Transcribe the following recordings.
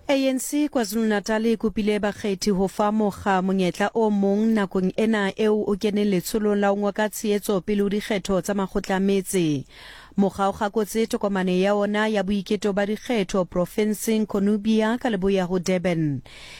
ANC KwaZulu-Natal e kopile bakgethi ho fa mokga monyetla o mong nakong ena eo o keneng letsholong la ngwa ka tshehetso pele ho dikgetho tsa makgotla a metse. Mokga o kgakotse tokomane ya ona ya boiketo ba dikgetho profenseng Konubia ka leboya ho Durban.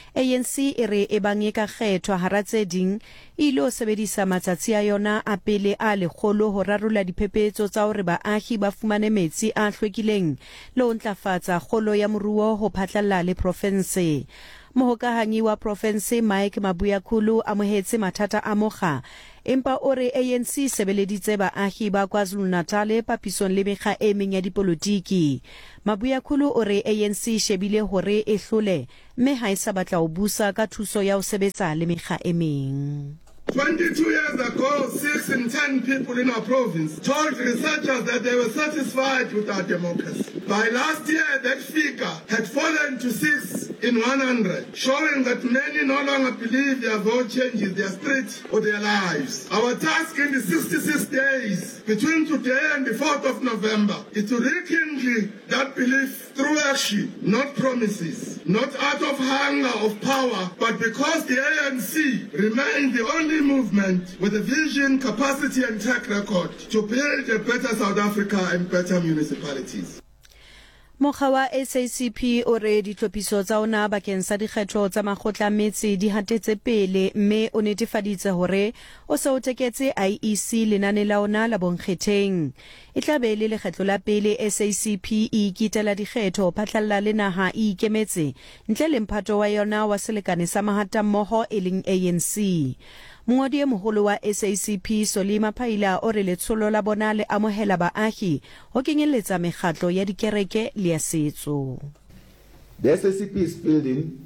ANC e re e bang e ka kgethwa hara tse ding ilo sebedisa matsatsi a yona a pele a lekgolo ho rarolla diphephetso tsa hore baahi ba fumane metsi a hlwekileng le ho ntlafatsa kgolo ya moruo ho phatlalla le profense. Mohokahanyi wa profense Mike Mabuyakhulu amohetse mathata a mokga, empa o re ANC sebeleditse baahi ba KwaZulu-Natal papisong le mekga e meng ya dipolotiki. Mabuyakhulu o re ANC shebile hore e hlole mme ha e sa batla ho busa ka thuso ya ho sebetsa le mekga e meng. 22 years ago, 6 in 10 people in our province told researchers that they were satisfied with our democracy. By last year, that figure had fallen to 6 in 100, showing that many no longer believe their vote changes their street or their lives. Our task in the 66 days between today and the 4th of November is to rekindle that belief through action, not promises, not out of hunger of power, but because the ANC remains the only movement with a vision, capacity and track record to build a better South Africa and better municipalities. Mokga wa SACP o re ditlhophiso tsa ona bakeng sa dikgetho tsa makgotla a metse di hatetse pele mme o netefaditse hore o se o teketse IEC lenane la ona la bonkgetheng. E tla be le lekgetlo la pele SACP e ikitela dikgetho phatlalla le naha e ikemetse ntle le mphato wa yona wa selekane sa mahata mmoho e leng ANC. Mongodi e moholo wa SACP Solima Phaila o re letsholo la bona le amohela baahi ho kenyeletsa mekgatlo ya dikereke le ya setso. The SACP is fielding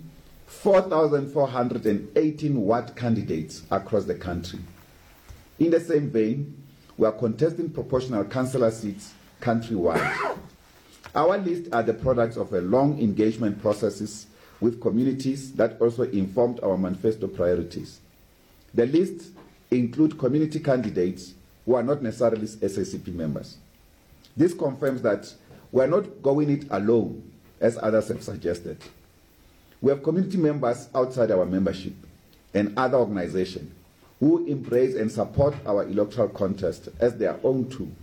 4,418 ward candidates across the country. In the same vein, we are contesting proportional councillor seats countrywide. Our lists are the products of a long engagement processes with communities that also informed our manifesto priorities. The list include community candidates who are not necessarily SACP members. This confirms that we are not going it alone, as others have suggested. We have community members outside our membership and other organizations who embrace and support our electoral contest as their own too.